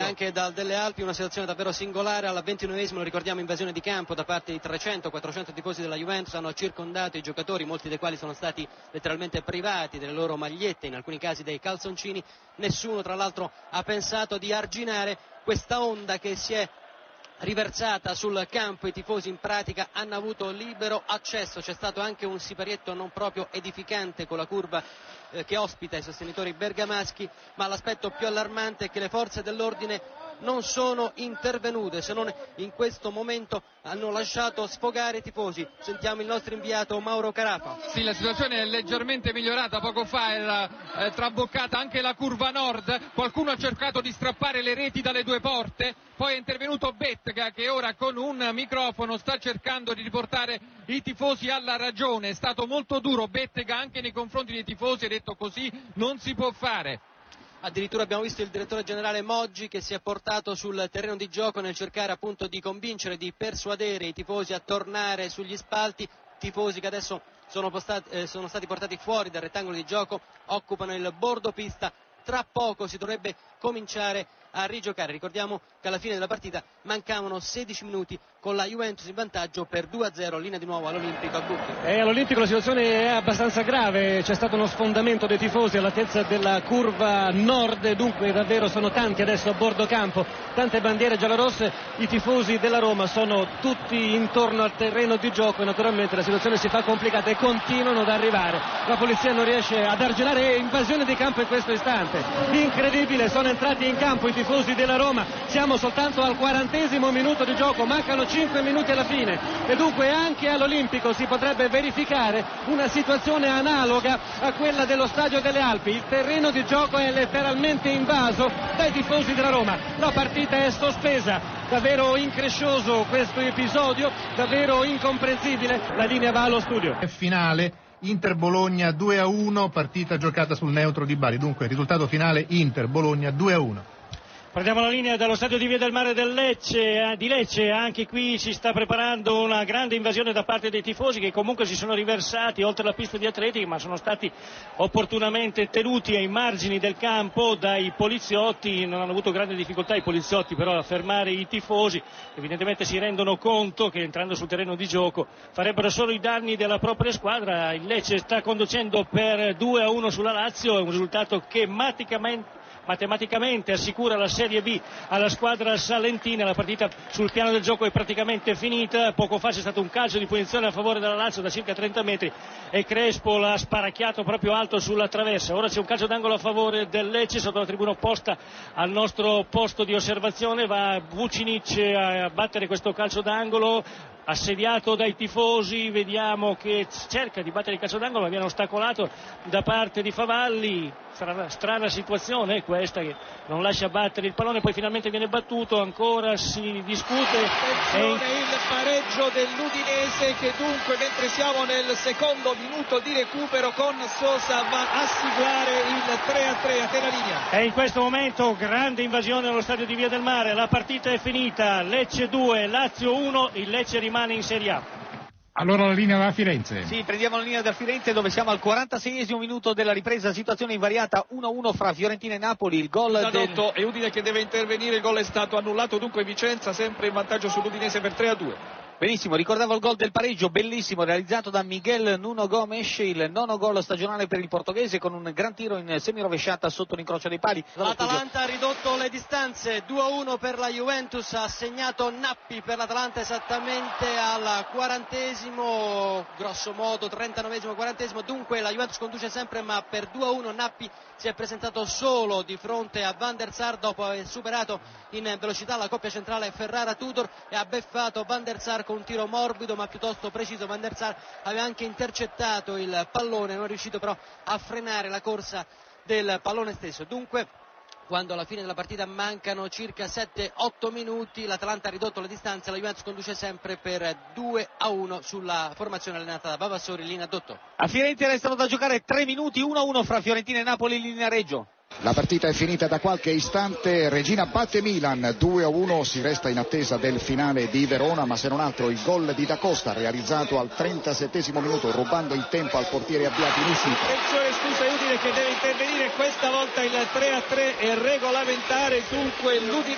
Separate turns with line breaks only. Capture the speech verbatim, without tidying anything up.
anche dal Delle Alpi, una situazione davvero singolare. Al ventunovesimo, ricordiamo, invasione di campo da parte di trecento quattrocento tifosi della Juventus, hanno circondato i giocatori, molti dei quali sono stati letteralmente privati delle loro magliette, in alcuni casi dei calzoncini. Nessuno tra l'altro ha pensato di arginare questa onda che si è riversata sul campo. I tifosi in pratica hanno avuto libero accesso, c'è stato anche un siparietto non proprio edificante con la curva eh, che ospita i sostenitori bergamaschi, ma l'aspetto più allarmante è che le forze dell'ordine non sono intervenute, se non in questo momento hanno lasciato sfogare i tifosi. Sentiamo il nostro inviato Mauro Carafa.
Sì, la situazione è leggermente migliorata, poco fa era eh, traboccata anche la curva nord, qualcuno ha cercato di strappare le reti dalle due porte, poi è intervenuto Bettega che ora con un microfono sta cercando di riportare i tifosi alla ragione. È stato molto duro Bettega anche nei confronti dei tifosi, ha detto così non si può fare.
Addirittura abbiamo visto il direttore generale Moggi che si è portato sul terreno di gioco nel cercare appunto di convincere, di persuadere i tifosi a tornare sugli spalti, tifosi che adesso sono, postati, eh, sono stati portati fuori dal rettangolo di gioco, occupano il bordo pista. Tra poco si dovrebbe cominciare a rigiocare. Ricordiamo che alla fine della partita mancavano sedici minuti con la Juventus in vantaggio per due a zero. Linea di nuovo all'Olimpico a Bucchi.
E all'Olimpico la situazione è abbastanza grave, c'è stato uno sfondamento dei tifosi all'altezza della curva nord, dunque davvero sono tanti adesso a bordo campo, tante bandiere giallorosse, i tifosi della Roma sono tutti intorno al terreno di gioco e naturalmente la situazione si fa complicata e continuano ad arrivare. La polizia non riesce ad arginare, invasione di campo in questo istante, incredibile, sono entrati in campo i tifosi della Roma, siamo soltanto al quarantesimo minuto di gioco, mancano cinque minuti alla fine e dunque anche all'Olimpico si potrebbe verificare una situazione analoga a quella dello Stadio delle Alpi. Il terreno di gioco è letteralmente invaso dai tifosi della Roma, la partita è sospesa, davvero increscioso questo episodio, davvero incomprensibile. La linea va allo studio.
Finale Inter Bologna due a uno, partita giocata sul neutro di Bari, dunque risultato finale Inter Bologna due a uno.
Prendiamo la linea dallo stadio di Via del Mare del Lecce, di Lecce, anche qui si sta preparando una grande invasione da parte dei tifosi che comunque si sono riversati oltre la pista di atletica ma sono stati opportunamente tenuti ai margini del campo dai poliziotti, non hanno avuto grandi difficoltà i poliziotti però a fermare i tifosi, evidentemente si rendono conto che entrando sul terreno di gioco farebbero solo i danni della propria squadra. Il Lecce sta conducendo per due a uno sulla Lazio, è un risultato che matematicamente matematicamente assicura la Serie B alla squadra salentina. La partita sul piano del gioco è praticamente finita, poco fa c'è stato un calcio di punizione a favore della Lazio da circa trenta metri e Crespo l'ha sparacchiato proprio alto sulla traversa. Ora c'è un calcio d'angolo a favore del Lecce sotto la tribuna opposta al nostro posto di osservazione, va Vucinic a battere questo calcio d'angolo assediato dai tifosi, vediamo che cerca di battere il calcio d'angolo ma viene ostacolato da parte di Favalli. Strana, strana situazione questa che non lascia battere il pallone, poi finalmente viene battuto, ancora si discute.
Attenzione, e... il pareggio dell'Udinese che dunque mentre siamo nel secondo minuto di recupero con Sosa va a siglare il tre a tre. A te la linea.
E in questo momento grande invasione allo stadio di Via del Mare, la partita è finita, Lecce due, Lazio uno, il Lecce rimane in Serie A.
Allora la linea va a Firenze.
Sì, prendiamo la linea da Firenze dove siamo al quarantaseiesimo minuto della ripresa, situazione invariata uno a uno fra Fiorentina e Napoli, il gol
da
del...
Dotto e Udine che deve intervenire, il gol è stato annullato, dunque Vicenza sempre in vantaggio sull'Udinese per tre a due.
Benissimo, ricordavo il gol del pareggio, bellissimo, realizzato da Miguel Nuno Gomes, il nono gol stagionale per il portoghese con un gran tiro in semirovesciata sotto l'incrocio dei pali.
L'Atalanta ha ridotto le distanze, due a uno per la Juventus, ha segnato Nappi per l'Atalanta esattamente al quarantesimo, grosso modo trentanovesimo quarantesimo, dunque la Juventus conduce sempre ma per due a uno. Nappi si è presentato solo di fronte a Van der Sar dopo aver superato in velocità la coppia centrale Ferrara-Tudor e ha beffato Van der Sar con un tiro morbido ma piuttosto preciso. Van der Sar aveva anche intercettato il pallone, non è riuscito però a frenare la corsa del pallone stesso. Dunque quando alla fine della partita mancano circa sette otto minuti, l'Atalanta ha ridotto le distanze, la Juventus conduce sempre per due a uno sulla formazione allenata da Vavassori, linea Dotto.
A Firenze restano da giocare tre minuti, uno a uno fra Fiorentina e Napoli, linea Reggio.
La partita è finita da qualche istante, Regina batte Milan due a uno, si resta in attesa del finale di Verona, ma se non altro il gol di Da Costa realizzato al trentasettesimo minuto rubando il tempo al portiere avviato in uscita.
Attenzione, scusa Udine che deve intervenire, questa volta il tre a tre è regolamentare, dunque l'Udine